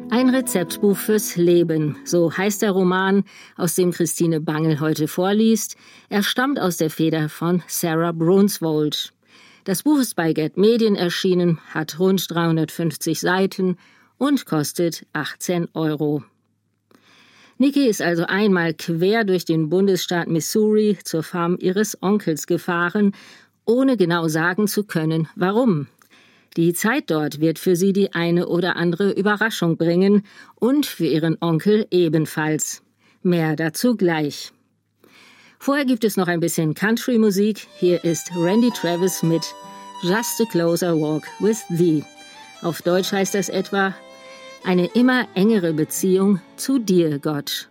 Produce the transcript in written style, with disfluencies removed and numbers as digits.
Ein Rezeptbuch fürs Leben, so heißt der Roman, aus dem Christine Bangel heute vorliest. Er stammt aus der Feder von Sarah Brunswold. Das Buch ist bei Get Medien erschienen, hat rund 350 Seiten und kostet 18 €. Nikki ist also einmal quer durch den Bundesstaat Missouri zur Farm ihres Onkels gefahren, ohne genau sagen zu können, warum. Die Zeit dort wird für sie die eine oder andere Überraschung bringen und für ihren Onkel ebenfalls. Mehr dazu gleich. Vorher gibt es noch ein bisschen Country-Musik. Hier ist Randy Travis mit Just a Closer Walk with Thee. Auf Deutsch heißt das etwa: eine immer engere Beziehung zu dir, Gott.